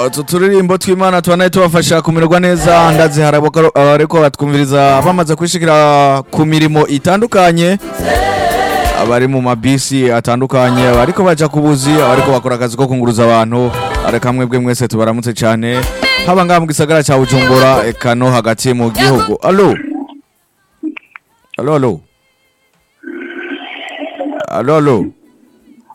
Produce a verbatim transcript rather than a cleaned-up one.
utu turirimbo tw'Imana tubanaye tubafasha kumererwa neza ndazi harabo ariko batwumviriza bamaze kwishikira ku mirimo itandukanye abari mu mabisi atandukanye abariko baja kubuzi abariko bakora akazi ko kunguruza abantu areka mwebwe mwese tubaramutse cyane haba ngaha mu gisagara ca Bujumbura eka no hagati mu gihugu. Allo allo allo allo allo